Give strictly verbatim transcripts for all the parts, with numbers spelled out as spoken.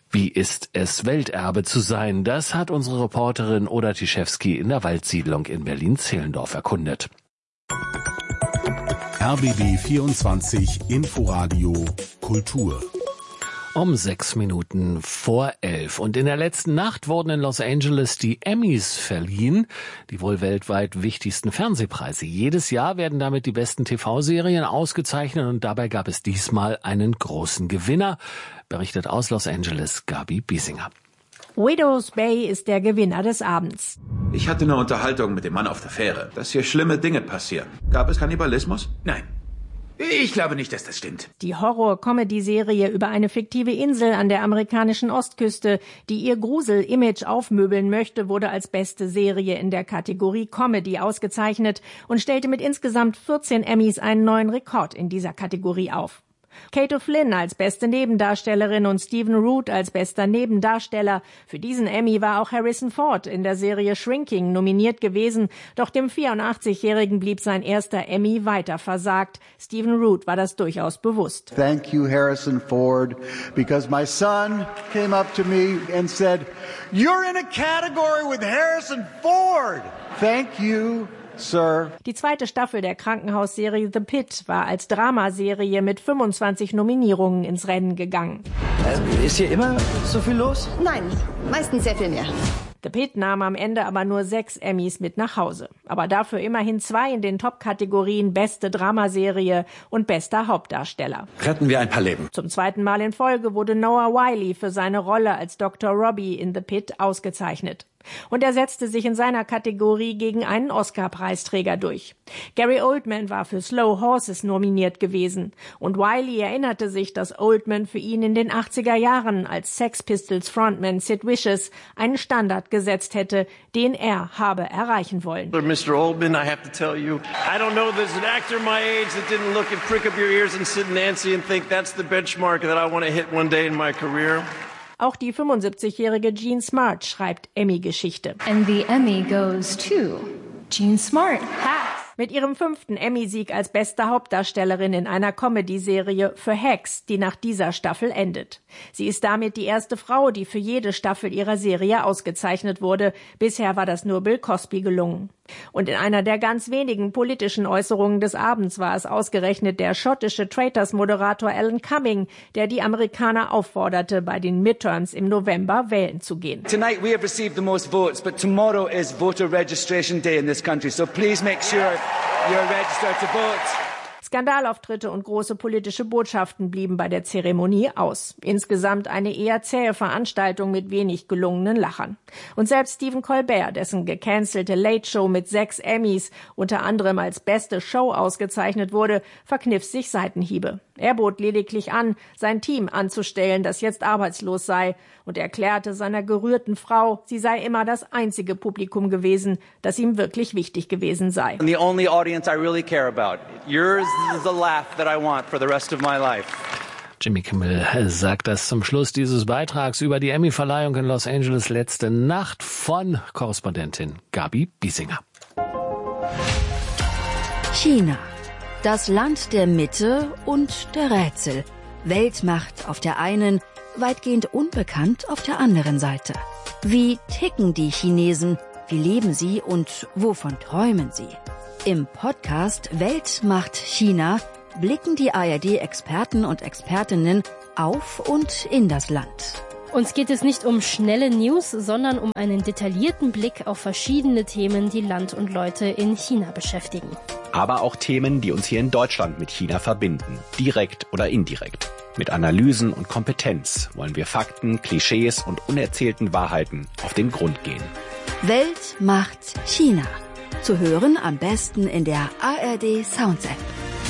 Wie ist es, Welterbe zu sein? Das hat unsere Reporterin Oda Tischewski in der Waldsiedlung in Berlin-Zehlendorf erkundet. R B B vierundzwanzig Inforadio Kultur. Um sechs Minuten vor elf. Und in der letzten Nacht wurden in Los Angeles die Emmys verliehen, die wohl weltweit wichtigsten Fernsehpreise. Jedes Jahr werden damit die besten T V-Serien ausgezeichnet und dabei gab es diesmal einen großen Gewinner, berichtet aus Los Angeles Gabi Biesinger. Widow's Bay ist der Gewinner des Abends. Ich hatte eine Unterhaltung mit dem Mann auf der Fähre, dass hier schlimme Dinge passieren. Gab es Kannibalismus? Nein. Ich glaube nicht, dass das stimmt. Die Horror-Comedy-Serie über eine fiktive Insel an der amerikanischen Ostküste, die ihr Grusel-Image aufmöbeln möchte, wurde als beste Serie in der Kategorie Comedy ausgezeichnet und stellte mit insgesamt vierzehn Emmys einen neuen Rekord in dieser Kategorie auf. Kate O'Flynn als beste Nebendarstellerin und Stephen Root als bester Nebendarsteller. Für diesen Emmy war auch Harrison Ford in der Serie Shrinking nominiert gewesen, doch dem vierundachtzigjährigen blieb sein erster Emmy weiter versagt. Stephen Root war das durchaus bewusst. Thank you, Harrison Ford, because my son came up to me and said, "You're in a category with Harrison Ford." Thank you, Sir. Die zweite Staffel der Krankenhausserie The Pit war als Dramaserie mit fünfundzwanzig Nominierungen ins Rennen gegangen. Äh, ist hier immer so viel los? Nein, meistens sehr viel mehr. The Pit nahm am Ende aber nur sechs Emmys mit nach Hause. Aber dafür immerhin zwei in den Top-Kategorien Beste Dramaserie und Bester Hauptdarsteller. Retten wir ein paar Leben. Zum zweiten Mal in Folge wurde Noah Wyle für seine Rolle als Doktor Robbie in The Pit ausgezeichnet. Und er setzte sich in seiner Kategorie gegen einen Oscar-Preisträger durch. Gary Oldman war für Slow Horses nominiert gewesen. Und Wiley erinnerte sich, dass Oldman für ihn in den achtziger Jahren als Sex Pistols Frontman Sid Vicious einen Standard gesetzt hätte, den er habe erreichen wollen. Mister Oldman, I have to tell you, I don't know there's an actor my age that didn't look and prick up your ears and Sid Nancy and think that's the benchmark that I want to hit one day in my career. Auch die fünfundsiebzigjährige Jean Smart schreibt Emmy-Geschichte. And the Emmy goes to Jean Smart. Ha! Mit ihrem fünften Emmy-Sieg als beste Hauptdarstellerin in einer Comedy-Serie für Hacks, die nach dieser Staffel endet. Sie ist damit die erste Frau, die für jede Staffel ihrer Serie ausgezeichnet wurde. Bisher war das nur Bill Cosby gelungen. Und in einer der ganz wenigen politischen Äußerungen des Abends war es ausgerechnet der schottische Traitors-Moderator Alan Cumming, der die Amerikaner aufforderte, bei den Midterms im November wählen zu gehen. Tonight we have received the most votes, but tomorrow is voter registration day in this country, so please make sure you're registered to vote. Skandalauftritte und große politische Botschaften blieben bei der Zeremonie aus. Insgesamt eine eher zähe Veranstaltung mit wenig gelungenen Lachern. Und selbst Stephen Colbert, dessen gecancelte Late Show mit sechs Emmys unter anderem als beste Show ausgezeichnet wurde, verkniff sich Seitenhiebe. Er bot lediglich an, sein Team anzustellen, das jetzt arbeitslos sei, und erklärte seiner gerührten Frau, sie sei immer das einzige Publikum gewesen, das ihm wirklich wichtig gewesen sei. The only audience I really care about. Yours is the laugh that I want for the rest of my life. Jimmy Kimmel sagt das zum Schluss dieses Beitrags über die Emmy-Verleihung in Los Angeles letzte Nacht von Korrespondentin Gabi Biesinger. China. Das Land der Mitte und der Rätsel. Weltmacht auf der einen, weitgehend unbekannt auf der anderen Seite. Wie ticken die Chinesen? Wie leben sie und wovon träumen sie? Im Podcast Weltmacht China blicken die A R D-Experten und Expertinnen auf und in das Land. Uns geht es nicht um schnelle News, sondern um einen detaillierten Blick auf verschiedene Themen, die Land und Leute in China beschäftigen. Aber auch Themen, die uns hier in Deutschland mit China verbinden, direkt oder indirekt. Mit Analysen und Kompetenz wollen wir Fakten, Klischees und unerzählten Wahrheiten auf den Grund gehen. Weltmacht China. Zu hören am besten in der A R D Sounds App.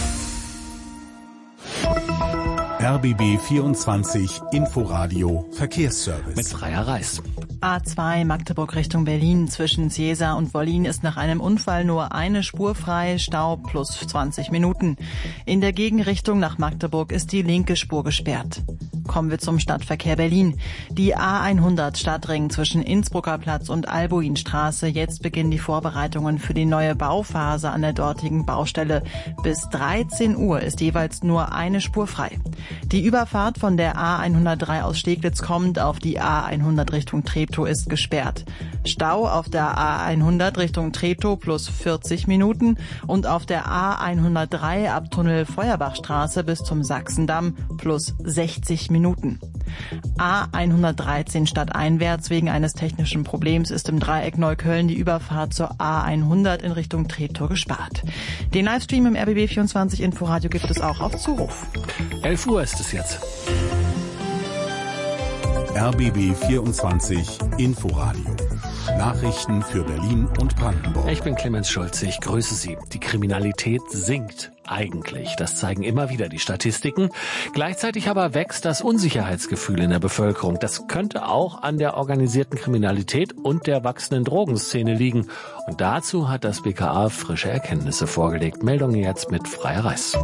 R B B vierundzwanzig Inforadio Verkehrsservice. Mit Freier Reis. A zwei Magdeburg Richtung Berlin zwischen Ciesa und Wollin ist nach einem Unfall nur eine Spur frei, Stau plus zwanzig Minuten. In der Gegenrichtung nach Magdeburg ist die linke Spur gesperrt. Kommen wir zum Stadtverkehr Berlin. Die A hundert Stadtring zwischen Innsbrucker Platz und Albuinstraße. Jetzt beginnen die Vorbereitungen für die neue Bauphase an der dortigen Baustelle. Bis dreizehn Uhr ist jeweils nur eine Spur frei. Die Überfahrt von der A hundertdrei aus Steglitz kommt auf die A hundert Richtung Treptow ist gesperrt. Stau auf der A hundert Richtung Treptow plus vierzig Minuten und auf der A hundertdrei ab Tunnel Feuerbachstraße bis zum Sachsendamm plus sechzig Minuten. A hundertdreizehn stadteinwärts wegen eines technischen Problems ist im Dreieck Neukölln die Überfahrt zur A hundert in Richtung Treptow gespart. Den Livestream im R B B vierundzwanzig Inforadio gibt es auch auf Zuruf. elf Uhr ist es jetzt. R B B vierundzwanzig Inforadio. Nachrichten für Berlin und Brandenburg. Ich bin Clemens Schulze, ich grüße Sie. Die Kriminalität sinkt eigentlich. Das zeigen immer wieder die Statistiken. Gleichzeitig aber wächst das Unsicherheitsgefühl in der Bevölkerung. Das könnte auch an der organisierten Kriminalität und der wachsenden Drogenszene liegen. Und dazu hat das B K A frische Erkenntnisse vorgelegt. Meldungen jetzt mit Freya Reiß.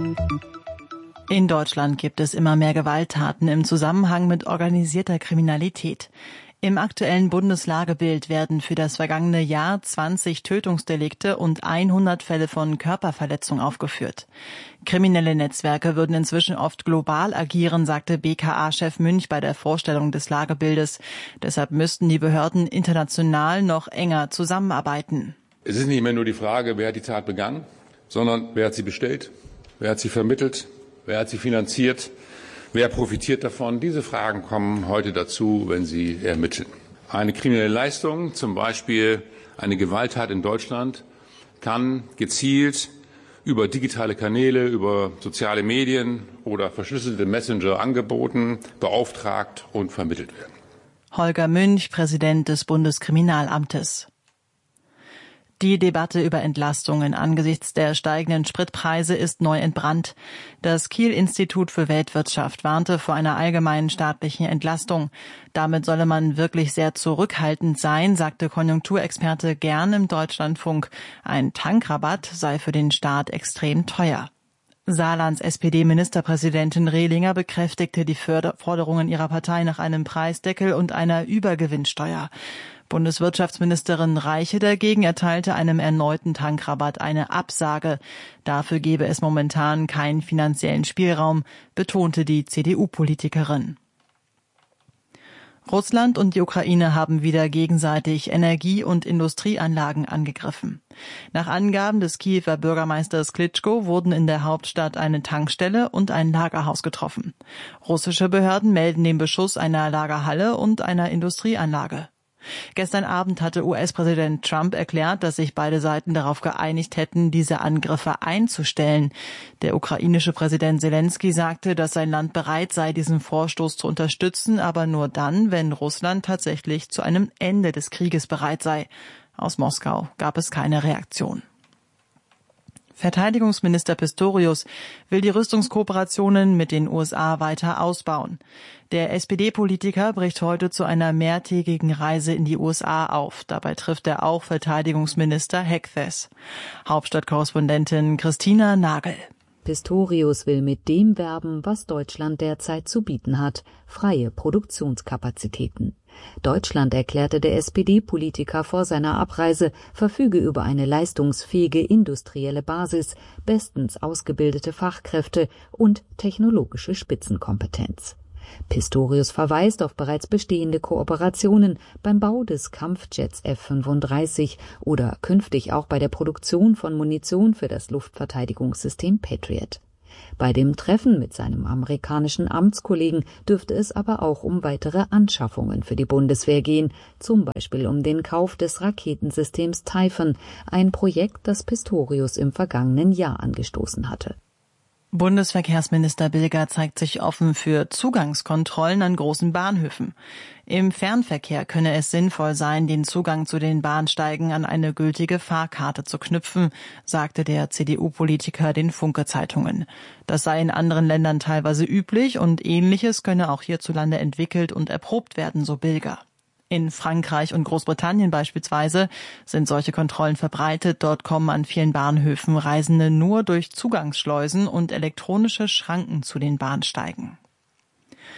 In Deutschland gibt es immer mehr Gewalttaten im Zusammenhang mit organisierter Kriminalität. Im aktuellen Bundeslagebild werden für das vergangene Jahr zwanzig Tötungsdelikte und hundert Fälle von Körperverletzung aufgeführt. Kriminelle Netzwerke würden inzwischen oft global agieren, sagte B K A-Chef Münch bei der Vorstellung des Lagebildes. Deshalb müssten die Behörden international noch enger zusammenarbeiten. Es ist nicht mehr nur die Frage, wer hat die Tat begangen, sondern wer hat sie bestellt, wer hat sie vermittelt, wer hat sie finanziert. Wer profitiert davon? Diese Fragen kommen heute dazu, wenn Sie ermitteln. Eine kriminelle Leistung, zum Beispiel eine Gewalttat in Deutschland, kann gezielt über digitale Kanäle, über soziale Medien oder verschlüsselte Messenger angeboten, beauftragt und vermittelt werden. Holger Münch, Präsident des Bundeskriminalamtes. Die Debatte über Entlastungen angesichts der steigenden Spritpreise ist neu entbrannt. Das Kiel-Institut für Weltwirtschaft warnte vor einer allgemeinen staatlichen Entlastung. Damit solle man wirklich sehr zurückhaltend sein, sagte Konjunkturexperte Gern im Deutschlandfunk. Ein Tankrabatt sei für den Staat extrem teuer. Saarlands S P D-Ministerpräsidentin Rehlinger bekräftigte die Forderungen ihrer Partei nach einem Preisdeckel und einer Übergewinnsteuer. Bundeswirtschaftsministerin Reiche dagegen erteilte einem erneuten Tankrabatt eine Absage. Dafür gebe es momentan keinen finanziellen Spielraum, betonte die C D U-Politikerin. Russland und die Ukraine haben wieder gegenseitig Energie- und Industrieanlagen angegriffen. Nach Angaben des Kiewer Bürgermeisters Klitschko wurden in der Hauptstadt eine Tankstelle und ein Lagerhaus getroffen. Russische Behörden melden den Beschuss einer Lagerhalle und einer Industrieanlage. Gestern Abend hatte U S-Präsident Trump erklärt, dass sich beide Seiten darauf geeinigt hätten, diese Angriffe einzustellen. Der ukrainische Präsident Zelensky sagte, dass sein Land bereit sei, diesen Vorstoß zu unterstützen, aber nur dann, wenn Russland tatsächlich zu einem Ende des Krieges bereit sei. Aus Moskau gab es keine Reaktion. Verteidigungsminister Pistorius will die Rüstungskooperationen mit den U S A weiter ausbauen. Der S P D-Politiker bricht heute zu einer mehrtägigen Reise in die U S A auf. Dabei trifft er auch Verteidigungsminister Hegseth. Hauptstadtkorrespondentin Christina Nagel. Pistorius will mit dem werben, was Deutschland derzeit zu bieten hat: freie Produktionskapazitäten. Deutschland, erklärte der S P D-Politiker vor seiner Abreise, verfüge über eine leistungsfähige industrielle Basis, bestens ausgebildete Fachkräfte und technologische Spitzenkompetenz. Pistorius verweist auf bereits bestehende Kooperationen beim Bau des Kampfjets F fünfunddreißig oder künftig auch bei der Produktion von Munition für das Luftverteidigungssystem Patriot. Bei dem Treffen mit seinem amerikanischen Amtskollegen dürfte es aber auch um weitere Anschaffungen für die Bundeswehr gehen, zum Beispiel um den Kauf des Raketensystems Typhon, ein Projekt, das Pistorius im vergangenen Jahr angestoßen hatte. Bundesverkehrsminister Bilger zeigt sich offen für Zugangskontrollen an großen Bahnhöfen. Im Fernverkehr könne es sinnvoll sein, den Zugang zu den Bahnsteigen an eine gültige Fahrkarte zu knüpfen, sagte der C D U-Politiker den Funke-Zeitungen. Das sei in anderen Ländern teilweise üblich und Ähnliches könne auch hierzulande entwickelt und erprobt werden, so Bilger. In Frankreich und Großbritannien beispielsweise sind solche Kontrollen verbreitet. Dort kommen an vielen Bahnhöfen Reisende nur durch Zugangsschleusen und elektronische Schranken zu den Bahnsteigen.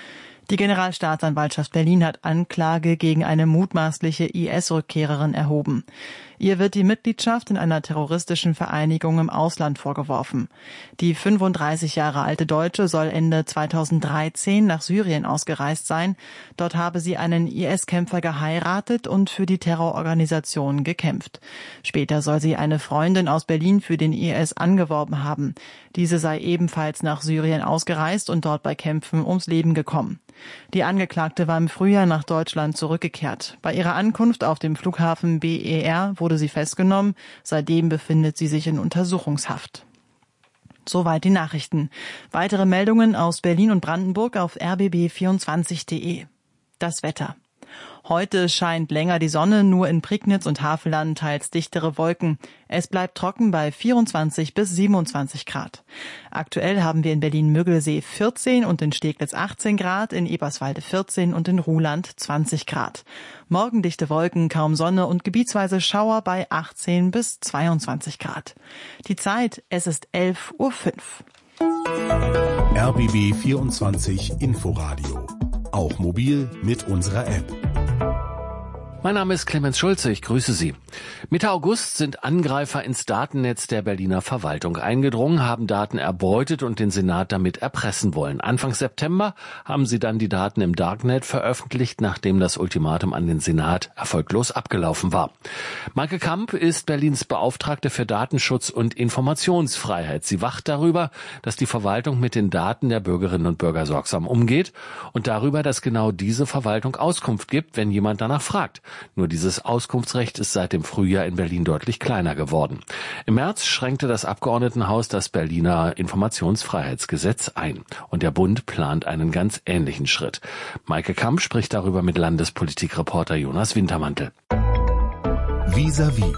Die Generalstaatsanwaltschaft Berlin hat Anklage gegen eine mutmaßliche I S-Rückkehrerin erhoben. Ihr wird die Mitgliedschaft in einer terroristischen Vereinigung im Ausland vorgeworfen. Die fünfunddreißig Jahre alte Deutsche soll Ende zweitausenddreizehn nach Syrien ausgereist sein. Dort habe sie einen I S-Kämpfer geheiratet und für die Terrororganisation gekämpft. Später soll sie eine Freundin aus Berlin für den I S angeworben haben. Diese sei ebenfalls nach Syrien ausgereist und dort bei Kämpfen ums Leben gekommen. Die Angeklagte war im Frühjahr nach Deutschland zurückgekehrt. Bei ihrer Ankunft auf dem Flughafen B E R wurde sie festgenommen. Seitdem befindet sie sich in Untersuchungshaft. Soweit die Nachrichten. Weitere Meldungen aus Berlin und Brandenburg auf r b b vierundzwanzig punkt de. Das Wetter. Heute scheint länger die Sonne, nur in Prignitz und Havelland teils dichtere Wolken. Es bleibt trocken bei vierundzwanzig bis siebenundzwanzig Grad. Aktuell haben wir in Berlin-Müggelsee vierzehn und in Steglitz achtzehn Grad, in Eberswalde vierzehn und in Ruhland zwanzig Grad. Morgen dichte Wolken, kaum Sonne und gebietsweise Schauer bei achtzehn bis zweiundzwanzig Grad. Die Zeit, es ist elf Uhr fünf. R B B vierundzwanzig Inforadio. Auch mobil mit unserer App. Mein Name ist Clemens Schulze, ich grüße Sie. Mitte August sind Angreifer ins Datennetz der Berliner Verwaltung eingedrungen, haben Daten erbeutet und den Senat damit erpressen wollen. Anfang September haben sie dann die Daten im Darknet veröffentlicht, nachdem das Ultimatum an den Senat erfolglos abgelaufen war. Maike Kamp ist Berlins Beauftragte für Datenschutz und Informationsfreiheit. Sie wacht darüber, dass die Verwaltung mit den Daten der Bürgerinnen und Bürger sorgsam umgeht und darüber, dass genau diese Verwaltung Auskunft gibt, wenn jemand danach fragt. Nur dieses Auskunftsrecht ist seit dem Frühjahr in Berlin deutlich kleiner geworden. Im März schränkte das Abgeordnetenhaus das Berliner Informationsfreiheitsgesetz ein. Und der Bund plant einen ganz ähnlichen Schritt. Maike Kamp spricht darüber mit Landespolitikreporter Jonas Wintermantel. Vis-à-vis.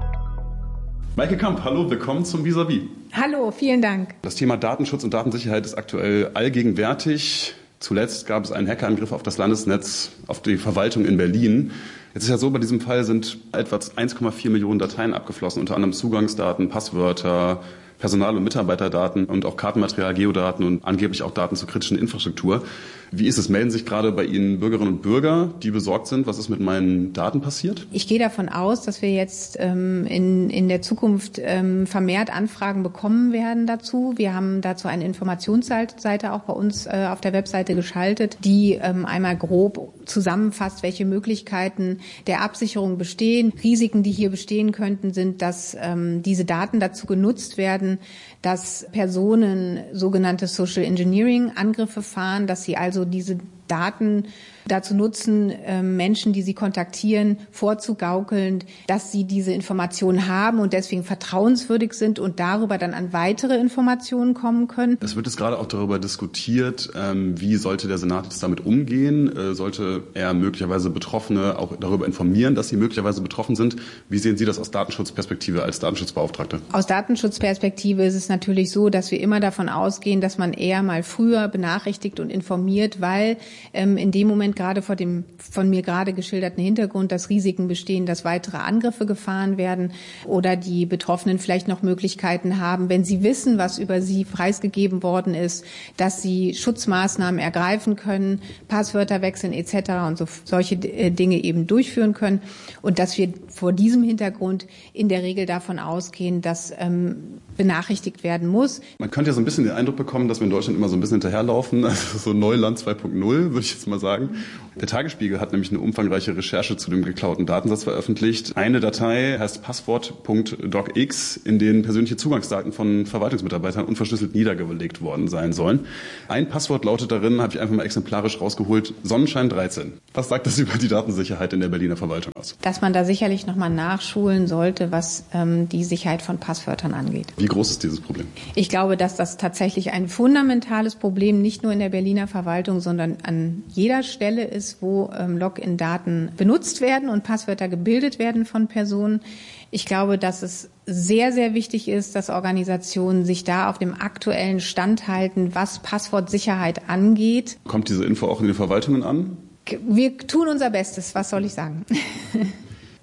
Maike Kamp, hallo, willkommen zum Vis-à-vis. Hallo, vielen Dank. Das Thema Datenschutz und Datensicherheit ist aktuell allgegenwärtig. Zuletzt gab es einen Hackerangriff auf das Landesnetz, auf die Verwaltung in Berlin. Jetzt ist ja so, bei diesem Fall sind etwa eins Komma vier Millionen Dateien abgeflossen, unter anderem Zugangsdaten, Passwörter, Personal- und Mitarbeiterdaten und auch Kartenmaterial, Geodaten und angeblich auch Daten zur kritischen Infrastruktur. Wie ist es? Melden sich gerade bei Ihnen Bürgerinnen und Bürger, die besorgt sind, was ist mit meinen Daten passiert? Ich gehe davon aus, dass wir jetzt ähm, in, in der Zukunft ähm, vermehrt Anfragen bekommen werden dazu. Wir haben dazu eine Informationsseite auch bei uns äh, auf der Webseite geschaltet, die ähm, einmal grob zusammenfasst, welche Möglichkeiten der Absicherung bestehen. Risiken, die hier bestehen könnten, sind, dass ähm, diese Daten dazu genutzt werden, dass Personen sogenannte Social Engineering Angriffe fahren, dass sie also diese Daten dazu nutzen, Menschen, die sie kontaktieren, vorzugaukeln, dass sie diese Informationen haben und deswegen vertrauenswürdig sind und darüber dann an weitere Informationen kommen können. Es wird jetzt gerade auch darüber diskutiert, wie sollte der Senat jetzt damit umgehen? Sollte er möglicherweise Betroffene auch darüber informieren, dass sie möglicherweise betroffen sind? Wie sehen Sie das aus Datenschutzperspektive als Datenschutzbeauftragte? Aus Datenschutzperspektive ist es natürlich so, dass wir immer davon ausgehen, dass man eher mal früher benachrichtigt und informiert, weil ähm, in dem Moment gerade vor dem von mir gerade geschilderten Hintergrund, dass Risiken bestehen, dass weitere Angriffe gefahren werden oder die Betroffenen vielleicht noch Möglichkeiten haben, wenn sie wissen, was über sie preisgegeben worden ist, dass sie Schutzmaßnahmen ergreifen können, Passwörter wechseln et cetera und so, solche Dinge eben durchführen können und dass wir vor diesem Hintergrund in der Regel davon ausgehen, dass ähm, benachrichtigt werden muss. Man könnte ja so ein bisschen den Eindruck bekommen, dass wir in Deutschland immer so ein bisschen hinterherlaufen, also so Neuland zwei Punkt null, würde ich jetzt mal sagen. Der Tagesspiegel hat nämlich eine umfangreiche Recherche zu dem geklauten Datensatz veröffentlicht. Eine Datei heißt passwort punkt docx, in denen persönliche Zugangsdaten von Verwaltungsmitarbeitern unverschlüsselt niedergelegt worden sein sollen. Ein Passwort lautet darin, habe ich einfach mal exemplarisch rausgeholt, Sonnenschein dreizehn. Was sagt das über die Datensicherheit in der Berliner Verwaltung aus? Dass man da sicherlich nochmal nachschulen sollte, was ähm, die Sicherheit von Passwörtern angeht. Wie groß ist dieses Problem? Ich glaube, dass das tatsächlich ein fundamentales Problem nicht nur in der Berliner Verwaltung, sondern an jeder Stelle ist, wo ähm, Login-Daten benutzt werden und Passwörter gebildet werden von Personen. Ich glaube, dass es sehr, sehr wichtig ist, dass Organisationen sich da auf dem aktuellen Stand halten, was Passwortsicherheit angeht. Kommt diese Info auch in den Verwaltungen an? Wir tun unser Bestes, was soll ich sagen?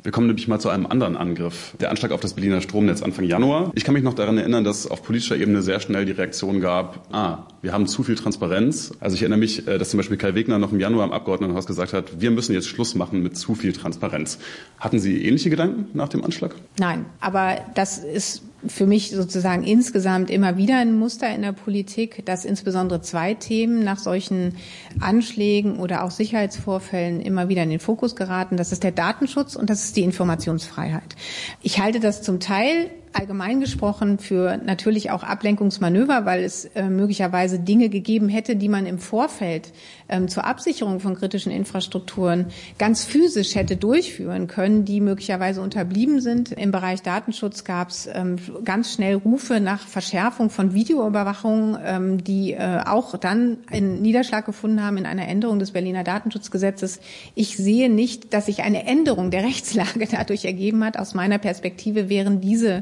Wir kommen nämlich mal zu einem anderen Angriff. Der Anschlag auf das Berliner Stromnetz Anfang Januar. Ich kann mich noch daran erinnern, dass auf politischer Ebene sehr schnell die Reaktion gab, ah, wir haben zu viel Transparenz. Also ich erinnere mich, dass zum Beispiel Kai Wegner noch im Januar im Abgeordnetenhaus gesagt hat, wir müssen jetzt Schluss machen mit zu viel Transparenz. Hatten Sie ähnliche Gedanken nach dem Anschlag? Nein, aber das ist für mich sozusagen insgesamt immer wieder ein Muster in der Politik, dass insbesondere zwei Themen nach solchen Anschlägen oder auch Sicherheitsvorfällen immer wieder in den Fokus geraten. Das ist der Datenschutz und das ist die Informationsfreiheit. Ich halte das zum Teil allgemein gesprochen für natürlich auch Ablenkungsmanöver, weil es äh, möglicherweise Dinge gegeben hätte, die man im Vorfeld ähm, zur Absicherung von kritischen Infrastrukturen ganz physisch hätte durchführen können, die möglicherweise unterblieben sind. Im Bereich Datenschutz gab es ähm, ganz schnell Rufe nach Verschärfung von Videoüberwachung, ähm, die äh, auch dann einen Niederschlag gefunden haben in einer Änderung des Berliner Datenschutzgesetzes. Ich sehe nicht, dass sich eine Änderung der Rechtslage dadurch ergeben hat. Aus meiner Perspektive wären diese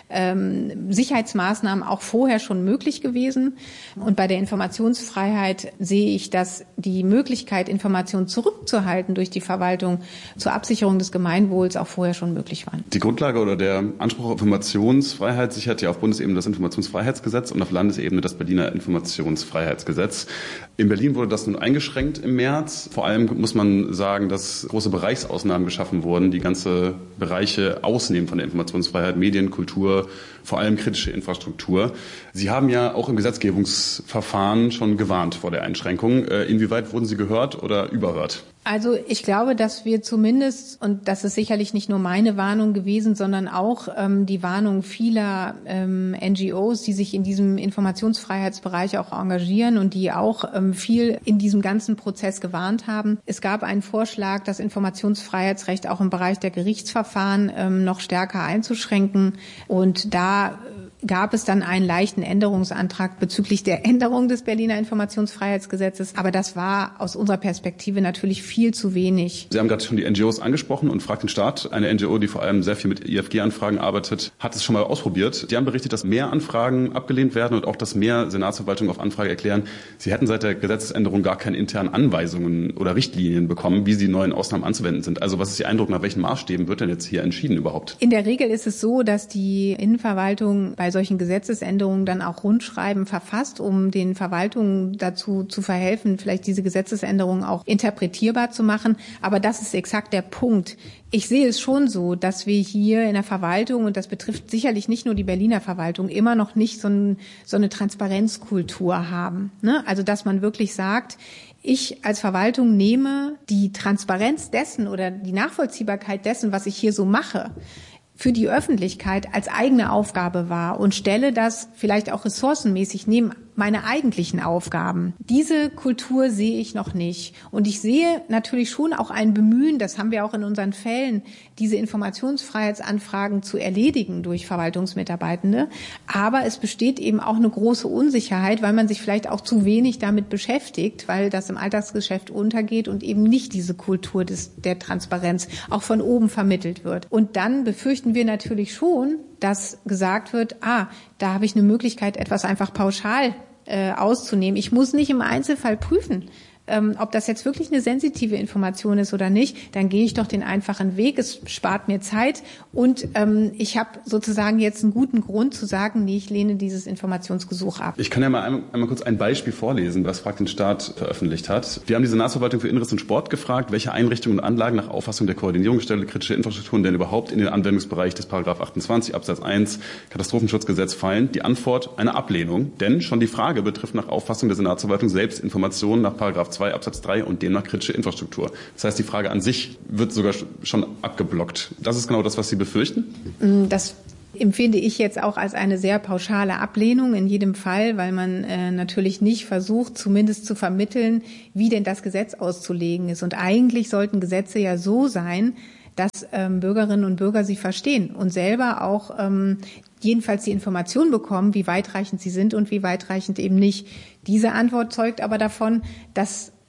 Ähm, Sicherheitsmaßnahmen auch vorher schon möglich gewesen. Und bei der Informationsfreiheit sehe ich, dass die Möglichkeit, Informationen zurückzuhalten durch die Verwaltung zur Absicherung des Gemeinwohls auch vorher schon möglich waren. Die Grundlage oder der Anspruch auf Informationsfreiheit sichert ja auf Bundesebene das Informationsfreiheitsgesetz und auf Landesebene das Berliner Informationsfreiheitsgesetz. In Berlin wurde das nun eingeschränkt im März. Vor allem muss man sagen, dass große Bereichsausnahmen geschaffen wurden, die ganze Bereiche ausnehmen von der Informationsfreiheit, Medien, Kultur, vor allem kritische Infrastruktur. Sie haben ja auch im Gesetzgebungsverfahren schon gewarnt vor der Einschränkung. Inwieweit wurden Sie gehört oder überhört? Also ich glaube, dass wir zumindest, und das ist sicherlich nicht nur meine Warnung gewesen, sondern auch ähm, die Warnung vieler ähm, N G Os, die sich in diesem Informationsfreiheitsbereich auch engagieren und die auch ähm, viel in diesem ganzen Prozess gewarnt haben. Es gab einen Vorschlag, das Informationsfreiheitsrecht auch im Bereich der Gerichtsverfahren ähm, noch stärker einzuschränken. Und da gab es dann einen leichten Änderungsantrag bezüglich der Änderung des Berliner Informationsfreiheitsgesetzes. Aber das war aus unserer Perspektive natürlich viel zu wenig. Sie haben gerade schon die N G Os angesprochen und Frag den Staat. Eine N G O, die vor allem sehr viel mit I F G-Anfragen arbeitet, hat es schon mal ausprobiert. Die haben berichtet, dass mehr Anfragen abgelehnt werden und auch, dass mehr Senatsverwaltungen auf Anfrage erklären, sie hätten seit der Gesetzesänderung gar keine internen Anweisungen oder Richtlinien bekommen, wie die neuen Ausnahmen anzuwenden sind. Also was ist Ihr Eindruck, nach welchen Maßstäben wird denn jetzt hier entschieden überhaupt? In der Regel ist es so, dass die Innenverwaltung bei solchen Gesetzesänderungen dann auch Rundschreiben verfasst, um den Verwaltungen dazu zu verhelfen, vielleicht diese Gesetzesänderungen auch interpretierbar zu machen. Aber das ist exakt der Punkt. Ich sehe es schon so, dass wir hier in der Verwaltung, und das betrifft sicherlich nicht nur die Berliner Verwaltung, immer noch nicht so, ein, so eine Transparenzkultur haben. Ne? Also dass man wirklich sagt, ich als Verwaltung nehme die Transparenz dessen oder die Nachvollziehbarkeit dessen, was ich hier so mache, für die Öffentlichkeit als eigene Aufgabe wahr und stelle das vielleicht auch ressourcenmäßig neben meine eigentlichen Aufgaben. Diese Kultur sehe ich noch nicht. Und ich sehe natürlich schon auch ein Bemühen, das haben wir auch in unseren Fällen, diese Informationsfreiheitsanfragen zu erledigen durch Verwaltungsmitarbeitende. Aber es besteht eben auch eine große Unsicherheit, weil man sich vielleicht auch zu wenig damit beschäftigt, weil das im Alltagsgeschäft untergeht und eben nicht diese Kultur des, der Transparenz auch von oben vermittelt wird. Und dann befürchten wir natürlich schon, dass gesagt wird, ah, da habe ich eine Möglichkeit, etwas einfach pauschal äh, auszunehmen. Ich muss nicht im Einzelfall prüfen, ähm, ob das jetzt wirklich eine sensitive Information ist oder nicht. Dann gehe ich doch den einfachen Weg. Es spart mir Zeit und ähm, ich habe sozusagen jetzt einen guten Grund zu sagen, nee, ich lehne dieses Informationsgesuch ab. Ich kann ja mal einmal, einmal kurz ein Beispiel vorlesen, was Frag den Staat veröffentlicht hat. Wir haben die Senatsverwaltung für Inneres und Sport gefragt, welche Einrichtungen und Anlagen nach Auffassung der Koordinierungsstelle kritische Infrastrukturen denn überhaupt in den Anwendungsbereich des Paragraph achtundzwanzig Absatz eins Katastrophenschutzgesetz fallen. Die Antwort eine Ablehnung, denn schon die Frage betrifft nach Auffassung der Senatsverwaltung selbst Informationen nach Paragraph zwei Absatz drei und demnach kritische Infrastruktur. Das heißt, die Frage an sich wird sogar schon abgeblockt. Das ist genau das, was Sie befürchten? Das empfinde ich jetzt auch als eine sehr pauschale Ablehnung in jedem Fall, weil man äh, natürlich nicht versucht, zumindest zu vermitteln, wie denn das Gesetz auszulegen ist. Und eigentlich sollten Gesetze ja so sein, dass ähm, Bürgerinnen und Bürger sie verstehen und selber auch ähm, jedenfalls die Information bekommen, wie weitreichend sie sind und wie weitreichend eben nicht. Diese Antwort zeugt aber davon, dass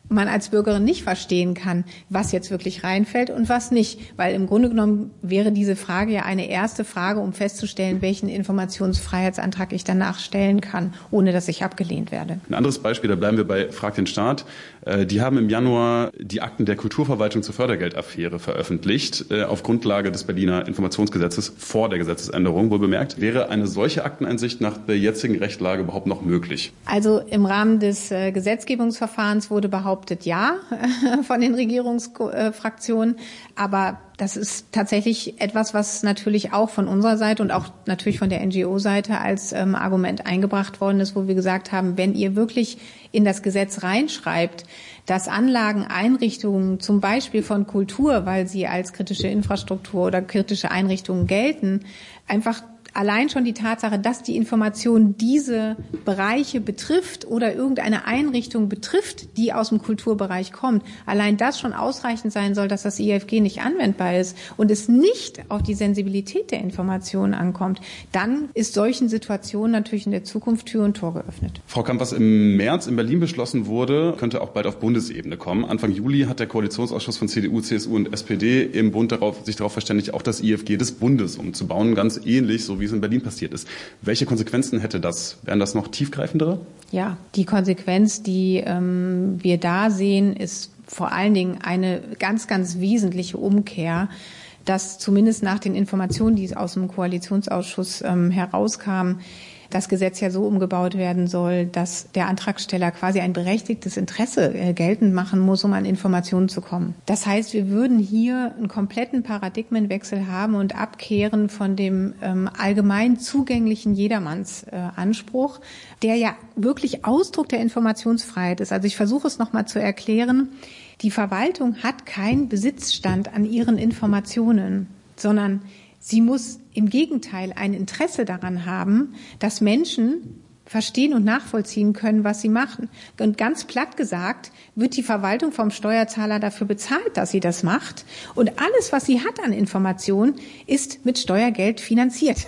man als Bürgerin nicht verstehen kann, was jetzt wirklich reinfällt und was nicht. Weil im Grunde genommen wäre diese Frage ja eine erste Frage, um festzustellen, welchen Informationsfreiheitsantrag ich danach stellen kann, ohne dass ich abgelehnt werde. Ein anderes Beispiel, da bleiben wir bei Frag den Staat. Die haben im Januar die Akten der Kulturverwaltung zur Fördergeldaffäre veröffentlicht, auf Grundlage des Berliner Informationsgesetzes vor der Gesetzesänderung. Wohl bemerkt, wäre eine solche Akteneinsicht nach der jetzigen Rechtslage überhaupt noch möglich? Also im Rahmen des Gesetzgebungsverfahrens wurde behauptet, ja, von den Regierungsfraktionen. Aber das ist tatsächlich etwas, was natürlich auch von unserer Seite und auch natürlich von der N G O-Seite als ähm, Argument eingebracht worden ist, wo wir gesagt haben, wenn ihr wirklich in das Gesetz reinschreibt, dass Anlageneinrichtungen zum Beispiel von Kultur, weil sie als kritische Infrastruktur oder kritische Einrichtungen gelten, einfach allein schon die Tatsache, dass die Information diese Bereiche betrifft oder irgendeine Einrichtung betrifft, die aus dem Kulturbereich kommt, allein das schon ausreichend sein soll, dass das I F G nicht anwendbar ist und es nicht auf die Sensibilität der Informationen ankommt, dann ist solchen Situationen natürlich in der Zukunft Tür und Tor geöffnet. Frau Kamp, was im März in Berlin beschlossen wurde, könnte auch bald auf Bundesebene kommen. Anfang Juli hat der Koalitionsausschuss von C D U, C S U und S P D im Bund darauf, sich darauf verständigt, auch das I F G des Bundes umzubauen, ganz ähnlich, so wie es in Berlin passiert ist. Welche Konsequenzen hätte das? Wären das noch tiefgreifendere? Ja, die Konsequenz, die ähm, wir da sehen, ist vor allen Dingen eine ganz, ganz wesentliche Umkehr, dass zumindest nach den Informationen, die aus dem Koalitionsausschuss ähm, herauskamen, das Gesetz ja so umgebaut werden soll, dass der Antragsteller quasi ein berechtigtes Interesse äh, geltend machen muss, um an Informationen zu kommen. Das heißt, wir würden hier einen kompletten Paradigmenwechsel haben und abkehren von dem ähm, allgemein zugänglichen Jedermannsanspruch, äh, der ja wirklich Ausdruck der Informationsfreiheit ist. Also ich versuche es nochmal zu erklären. Die Verwaltung hat keinen Besitzstand an ihren Informationen, sondern sie muss im Gegenteil ein Interesse daran haben, dass Menschen verstehen und nachvollziehen können, was sie machen. Und ganz platt gesagt, wird die Verwaltung vom Steuerzahler dafür bezahlt, dass sie das macht. Und alles, was sie hat an Informationen, ist mit Steuergeld finanziert.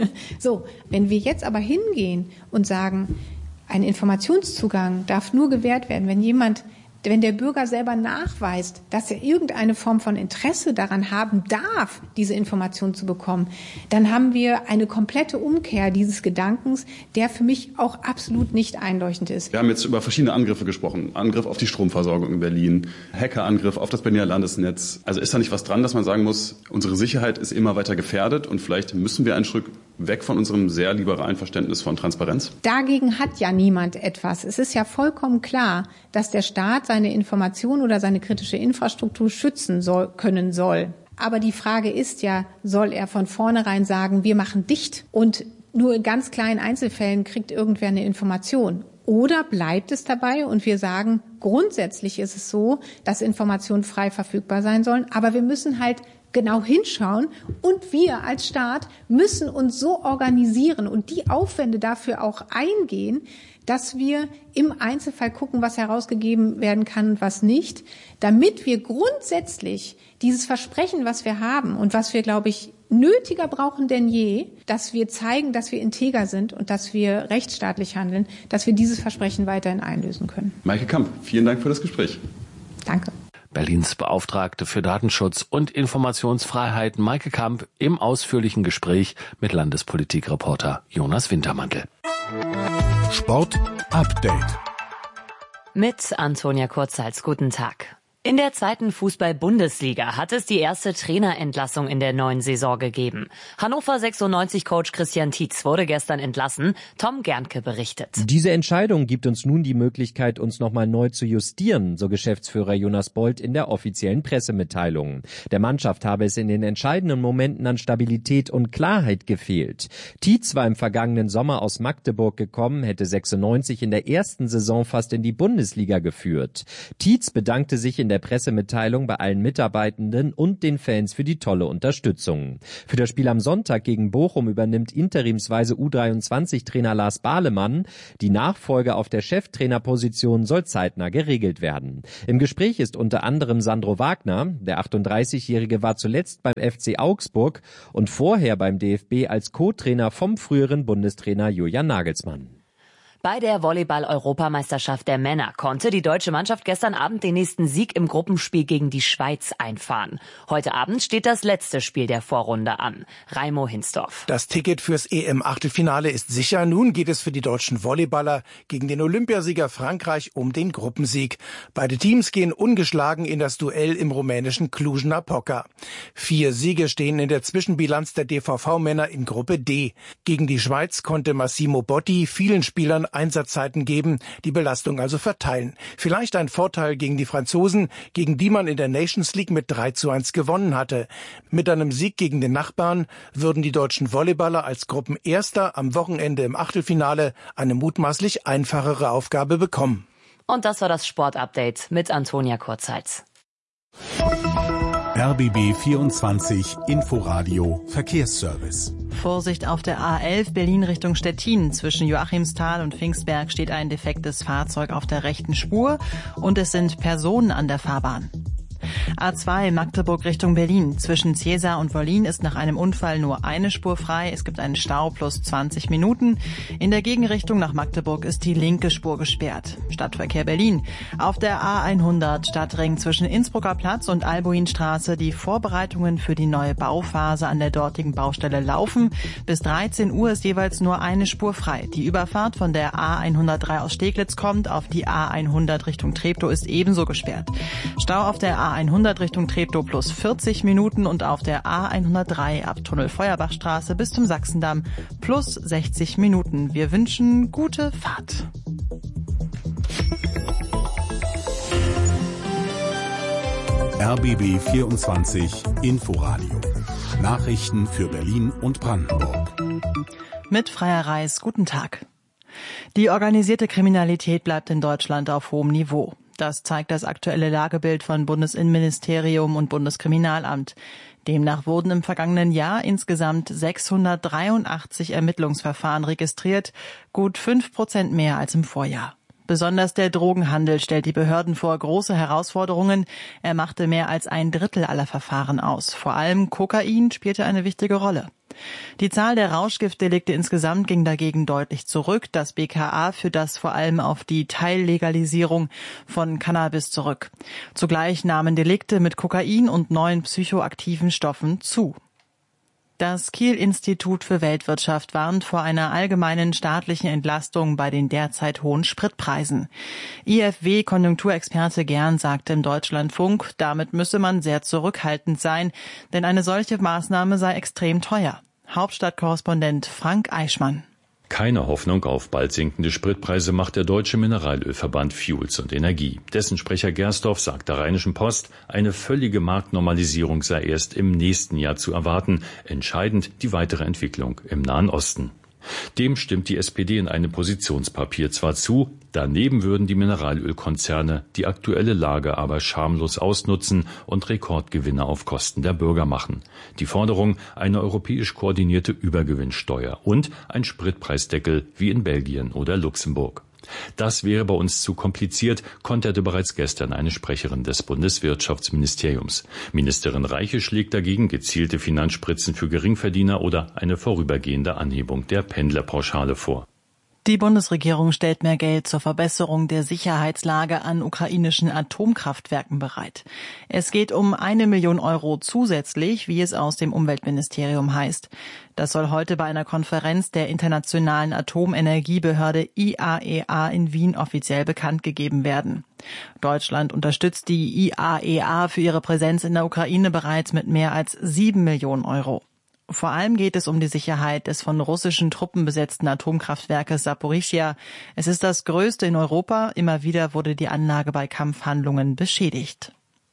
So, wenn wir jetzt aber hingehen und sagen, ein Informationszugang darf nur gewährt werden, wenn jemand Wenn der Bürger selber nachweist, dass er irgendeine Form von Interesse daran haben darf, diese Information zu bekommen, dann haben wir eine komplette Umkehr dieses Gedankens, der für mich auch absolut nicht einleuchtend ist. Wir haben jetzt über verschiedene Angriffe gesprochen. Angriff auf die Stromversorgung in Berlin, Hackerangriff auf das Berliner Landesnetz. Also ist da nicht was dran, dass man sagen muss, unsere Sicherheit ist immer weiter gefährdet und vielleicht müssen wir einen Schritt weg von unserem sehr liberalen Verständnis von Transparenz? Dagegen hat ja niemand etwas. Es ist ja vollkommen klar, dass der Staat seine Information oder seine kritische Infrastruktur schützen soll, können soll. Aber die Frage ist ja, soll er von vornherein sagen, wir machen dicht und nur in ganz kleinen Einzelfällen kriegt irgendwer eine Information? Oder bleibt es dabei und wir sagen, grundsätzlich ist es so, dass Informationen frei verfügbar sein sollen, aber wir müssen halt genau hinschauen und wir als Staat müssen uns so organisieren und die Aufwände dafür auch eingehen, dass wir im Einzelfall gucken, was herausgegeben werden kann und was nicht, damit wir grundsätzlich dieses Versprechen, was wir haben und was wir, glaube ich, nötiger brauchen denn je, dass wir zeigen, dass wir integer sind und dass wir rechtsstaatlich handeln, dass wir dieses Versprechen weiterhin einlösen können. Maike Kamp, vielen Dank für das Gespräch. Danke. Berlins Beauftragte für Datenschutz und Informationsfreiheit Maike Kamp im ausführlichen Gespräch mit Landespolitikreporter Jonas Wintermantel. Sport Update mit Antonia Kurzhals. Guten Tag. In der zweiten Fußball-Bundesliga hat es die erste Trainerentlassung in der neuen Saison gegeben. Hannover sechsundneunzig-Coach Christian Tietz wurde gestern entlassen. Tom Gernke berichtet. Diese Entscheidung gibt uns nun die Möglichkeit, uns nochmal neu zu justieren, so Geschäftsführer Jonas Bold in der offiziellen Pressemitteilung. Der Mannschaft habe es in den entscheidenden Momenten an Stabilität und Klarheit gefehlt. Tietz war im vergangenen Sommer aus Magdeburg gekommen, hätte sechsundneunzig in der ersten Saison fast in die Bundesliga geführt. Tietz bedankte sich in der Pressemitteilung bei allen Mitarbeitenden und den Fans für die tolle Unterstützung. Für das Spiel am Sonntag gegen Bochum übernimmt interimsweise U dreiundzwanzig-Trainer Lars Bahlemann. Die Nachfolge auf der Cheftrainerposition soll zeitnah geregelt werden. Im Gespräch ist unter anderem Sandro Wagner. Der achtunddreißigjährige war zuletzt beim F C Augsburg und vorher beim D F B als Co-Trainer vom früheren Bundestrainer Julian Nagelsmann. Bei der Volleyball-Europameisterschaft der Männer konnte die deutsche Mannschaft gestern Abend den nächsten Sieg im Gruppenspiel gegen die Schweiz einfahren. Heute Abend steht das letzte Spiel der Vorrunde an. Raimo Hinsdorf. Das Ticket fürs E M-Achtelfinale ist sicher. Nun geht es für die deutschen Volleyballer gegen den Olympiasieger Frankreich um den Gruppensieg. Beide Teams gehen ungeschlagen in das Duell im rumänischen Cluj-Napoca. Vier Siege stehen in der Zwischenbilanz der D V V-Männer in Gruppe D. Gegen die Schweiz konnte Massimo Botti vielen Spielern Einsatzzeiten geben, die Belastung also verteilen. Vielleicht ein Vorteil gegen die Franzosen, gegen die man in der Nations League mit drei zu eins gewonnen hatte. Mit einem Sieg gegen den Nachbarn würden die deutschen Volleyballer als Gruppenerster am Wochenende im Achtelfinale eine mutmaßlich einfachere Aufgabe bekommen. Und das war das Sportupdate mit Antonia Kurzhals. R B B vierundzwanzig Inforadio Verkehrsservice. Vorsicht auf der A elf Berlin Richtung Stettin. Zwischen Joachimsthal und Pfingstberg steht ein defektes Fahrzeug auf der rechten Spur und es sind Personen an der Fahrbahn. A zwei Magdeburg Richtung Berlin. Zwischen Ziesar und Wollin ist nach einem Unfall nur eine Spur frei. Es gibt einen Stau plus zwanzig Minuten. In der Gegenrichtung nach Magdeburg ist die linke Spur gesperrt. Stadtverkehr Berlin. Auf der A hundert Stadtring zwischen Innsbrucker Platz und Albuinstraße. Die Vorbereitungen für die neue Bauphase an der dortigen Baustelle laufen. Bis dreizehn Uhr ist jeweils nur eine Spur frei. Die Überfahrt von der A hundertdrei aus Steglitz kommt auf die A hundert Richtung Treptow ist ebenso gesperrt. Stau auf der A hundert Richtung Treptow plus vierzig Minuten und auf der A hundertdrei ab Tunnel Feuerbachstraße bis zum Sachsendamm plus sechzig Minuten. Wir wünschen gute Fahrt. R B B vierundzwanzig Inforadio. Nachrichten für Berlin und Brandenburg. Mit Freier Reis, guten Tag. Die organisierte Kriminalität bleibt in Deutschland auf hohem Niveau. Das zeigt das aktuelle Lagebild von Bundesinnenministerium und Bundeskriminalamt. Demnach wurden im vergangenen Jahr insgesamt sechshundertdreiundachtzig Ermittlungsverfahren registriert, gut fünf Prozent mehr als im Vorjahr. Besonders der Drogenhandel stellt die Behörden vor große Herausforderungen. Er machte mehr als ein Drittel aller Verfahren aus. Vor allem Kokain spielte eine wichtige Rolle. Die Zahl der Rauschgiftdelikte insgesamt ging dagegen deutlich zurück. Das B K A führt das vor allem auf die Teillegalisierung von Cannabis zurück. Zugleich nahmen Delikte mit Kokain und neuen psychoaktiven Stoffen zu. Das Kiel-Institut für Weltwirtschaft warnt vor einer allgemeinen staatlichen Entlastung bei den derzeit hohen Spritpreisen. I F W-Konjunkturexperte Gern sagte im Deutschlandfunk, damit müsse man sehr zurückhaltend sein, denn eine solche Maßnahme sei extrem teuer. Hauptstadtkorrespondent Frank Eichmann. Keine Hoffnung auf bald sinkende Spritpreise macht der Deutsche Mineralölverband Fuels und Energie. Dessen Sprecher Gersdorf sagt der Rheinischen Post, eine völlige Marktnormalisierung sei erst im nächsten Jahr zu erwarten. Entscheidend die weitere Entwicklung im Nahen Osten. Dem stimmt die S P D in einem Positionspapier zwar zu, daneben würden die Mineralölkonzerne die aktuelle Lage aber schamlos ausnutzen und Rekordgewinne auf Kosten der Bürger machen. Die Forderung eine europäisch koordinierte Übergewinnsteuer und ein Spritpreisdeckel wie in Belgien oder Luxemburg. Das wäre bei uns zu kompliziert, konterte bereits gestern eine Sprecherin des Bundeswirtschaftsministeriums. Ministerin Reiche schlägt dagegen gezielte Finanzspritzen für Geringverdiener oder eine vorübergehende Anhebung der Pendlerpauschale vor. Die Bundesregierung stellt mehr Geld zur Verbesserung der Sicherheitslage an ukrainischen Atomkraftwerken bereit. Es geht um eine Million Euro zusätzlich, wie es aus dem Umweltministerium heißt. Das soll heute bei einer Konferenz der Internationalen Atomenergiebehörde I A E A in Wien offiziell bekannt gegeben werden. Deutschland unterstützt die I A E A für ihre Präsenz in der Ukraine bereits mit mehr als sieben Millionen Euro. Vor allem geht es um die Sicherheit des von russischen Truppen besetzten Atomkraftwerkes Saporischschja. Es ist das größte in Europa. Immer wieder wurde die Anlage bei Kampfhandlungen beschädigt.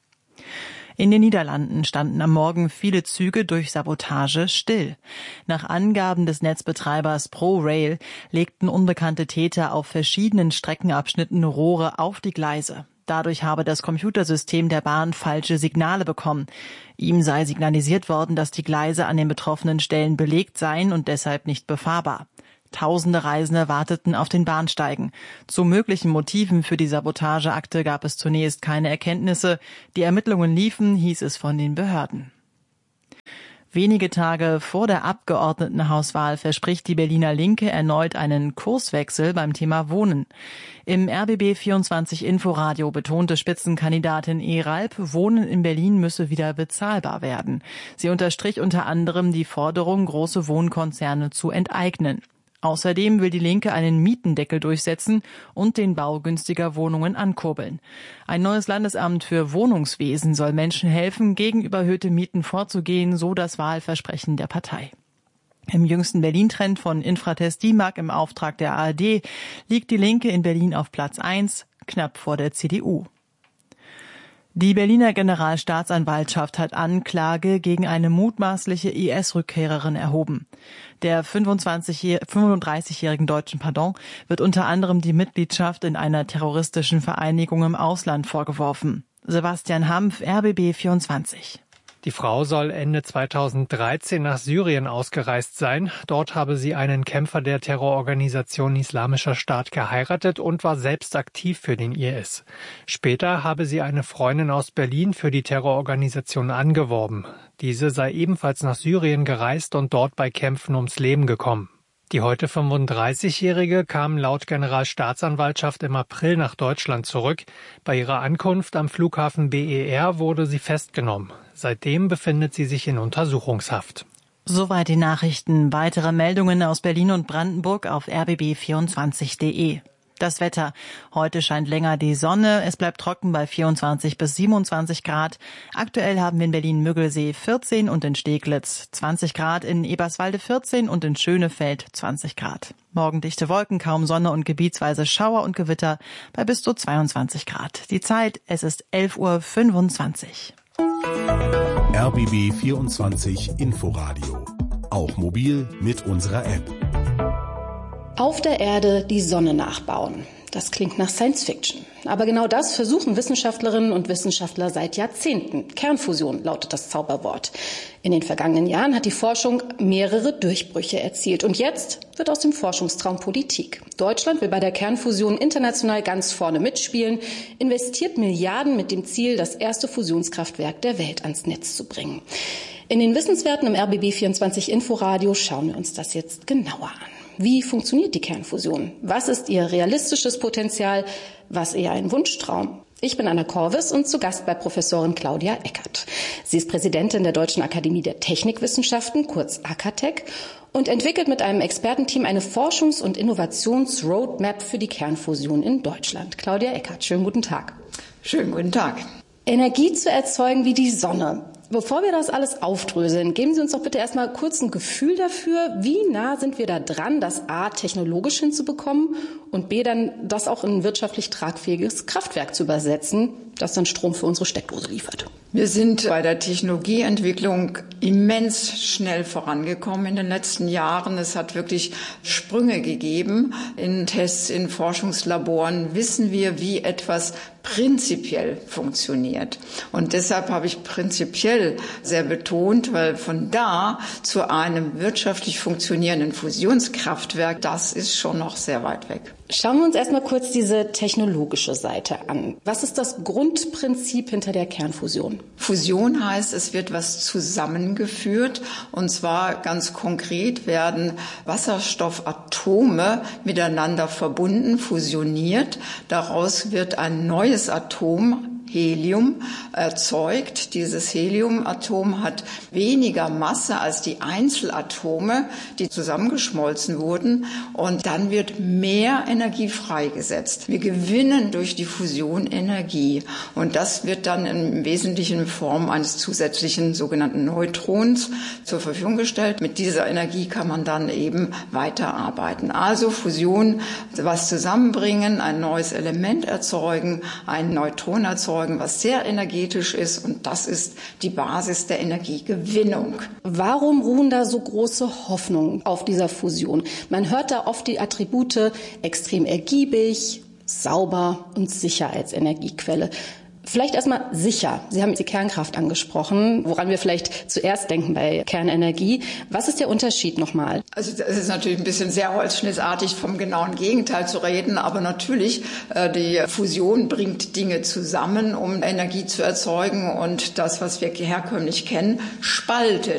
In den Niederlanden standen am Morgen viele Züge durch Sabotage still. Nach Angaben des Netzbetreibers ProRail legten unbekannte Täter auf verschiedenen Streckenabschnitten Rohre auf die Gleise. Dadurch habe das Computersystem der Bahn falsche Signale bekommen. Ihm sei signalisiert worden, dass die Gleise an den betroffenen Stellen belegt seien und deshalb nicht befahrbar. Tausende Reisende warteten auf den Bahnsteigen. Zu möglichen Motiven für die Sabotageakte gab es zunächst keine Erkenntnisse. Die Ermittlungen liefen, hieß es von den Behörden. Wenige Tage vor der Abgeordnetenhauswahl verspricht die Berliner Linke erneut einen Kurswechsel beim Thema Wohnen. Im R B B vierundzwanzig Inforadio betonte Spitzenkandidatin Eralp, Wohnen in Berlin müsse wieder bezahlbar werden. Sie unterstrich unter anderem die Forderung, große Wohnkonzerne zu enteignen. Außerdem will die Linke einen Mietendeckel durchsetzen und den Bau günstiger Wohnungen ankurbeln. Ein neues Landesamt für Wohnungswesen soll Menschen helfen, gegen überhöhte Mieten vorzugehen, so das Wahlversprechen der Partei. Im jüngsten Berlin-Trend von Infratest DIMAG im Auftrag der A R D liegt die Linke in Berlin auf Platz eins, knapp vor der C D U. Die Berliner Generalstaatsanwaltschaft hat Anklage gegen eine mutmaßliche I S-Rückkehrerin erhoben. Der fünfunddreißigjährigen Deutschen Pardon wird unter anderem die Mitgliedschaft in einer terroristischen Vereinigung im Ausland vorgeworfen. Sebastian Hampf, R B B vierundzwanzig. Die Frau soll Ende zweitausenddreizehn nach Syrien ausgereist sein. Dort habe sie einen Kämpfer der Terrororganisation Islamischer Staat geheiratet und war selbst aktiv für den I S. Später habe sie eine Freundin aus Berlin für die Terrororganisation angeworben. Diese sei ebenfalls nach Syrien gereist und dort bei Kämpfen ums Leben gekommen. Die heute fünfunddreißigjährige kam laut Generalstaatsanwaltschaft im April nach Deutschland zurück. Bei ihrer Ankunft am Flughafen B E R wurde sie festgenommen. Seitdem befindet sie sich in Untersuchungshaft. Soweit die Nachrichten. Weitere Meldungen aus Berlin und Brandenburg auf r b b vierundzwanzig punkt de. Das Wetter. Heute scheint länger die Sonne. Es bleibt trocken bei vierundzwanzig bis siebenundzwanzig Grad. Aktuell haben wir in Berlin-Müggelsee vierzehn und in Steglitz zwanzig Grad, in Eberswalde vierzehn und in Schönefeld zwanzig Grad. Morgen dichte Wolken, kaum Sonne und gebietsweise Schauer und Gewitter bei bis zu zweiundzwanzig Grad. Die Zeit, es ist elf Uhr fünfundzwanzig. R B B vierundzwanzig Inforadio. Auch mobil mit unserer App. Auf der Erde die Sonne nachbauen. Das klingt nach Science Fiction. Aber genau das versuchen Wissenschaftlerinnen und Wissenschaftler seit Jahrzehnten. Kernfusion lautet das Zauberwort. In den vergangenen Jahren hat die Forschung mehrere Durchbrüche erzielt. Und jetzt wird aus dem Forschungstraum Politik. Deutschland will bei der Kernfusion international ganz vorne mitspielen, investiert Milliarden mit dem Ziel, das erste Fusionskraftwerk der Welt ans Netz zu bringen. In den Wissenswerten im R B B vierundzwanzig Inforadio schauen wir uns das jetzt genauer an. Wie funktioniert die Kernfusion? Was ist ihr realistisches Potenzial? Was eher ein Wunschtraum? Ich bin Anna Korvis und zu Gast bei Professorin Claudia Eckert. Sie ist Präsidentin der Deutschen Akademie der Technikwissenschaften, kurz AKTech, und entwickelt mit einem Expertenteam eine Forschungs- und Innovations-Roadmap für die Kernfusion in Deutschland. Claudia Eckert, schönen guten Tag. Schönen guten Tag. Energie zu erzeugen wie die Sonne. Bevor wir das alles aufdröseln, geben Sie uns doch bitte erstmal kurz ein Gefühl dafür, wie nah sind wir da dran, das A technologisch hinzubekommen und B dann das auch in ein wirtschaftlich tragfähiges Kraftwerk zu übersetzen, das dann Strom für unsere Steckdose liefert. Wir sind bei der Technologieentwicklung immens schnell vorangekommen in den letzten Jahren. Es hat wirklich Sprünge gegeben. In Tests, in Forschungslaboren wissen wir, wie etwas prinzipiell funktioniert. Und deshalb habe ich prinzipiell sehr betont, weil von da zu einem wirtschaftlich funktionierenden Fusionskraftwerk, das ist schon noch sehr weit weg. Schauen wir uns erstmal kurz diese technologische Seite an. Was ist das Grundprinzip hinter der Kernfusion? Fusion heißt, es wird was zusammengeführt, und zwar ganz konkret werden Wasserstoffatome miteinander verbunden, fusioniert. Daraus wird ein neues Atom, Helium, erzeugt. Dieses Heliumatom hat weniger Masse als die Einzelatome, die zusammengeschmolzen wurden, und dann wird mehr Energie freigesetzt. Wir gewinnen durch die Fusion Energie, und das wird dann im Wesentlichen in Form eines zusätzlichen sogenannten Neutrons zur Verfügung gestellt. Mit dieser Energie kann man dann eben weiterarbeiten. Also Fusion, was zusammenbringen, ein neues Element erzeugen, ein Neutron erzeugen, was sehr energetisch ist, und das ist die Basis der Energiegewinnung. Warum ruhen da so große Hoffnungen auf dieser Fusion? Man hört da oft die Attribute extrem ergiebig, sauber und sicher als Energiequelle. Vielleicht erstmal sicher. Sie haben die Kernkraft angesprochen, woran wir vielleicht zuerst denken bei Kernenergie. Was ist der Unterschied nochmal? Also es ist natürlich ein bisschen sehr holzschnittartig, vom genauen Gegenteil zu reden, aber natürlich, äh, die Fusion bringt Dinge zusammen, um Energie zu erzeugen, und das, was wir herkömmlich kennen, spaltet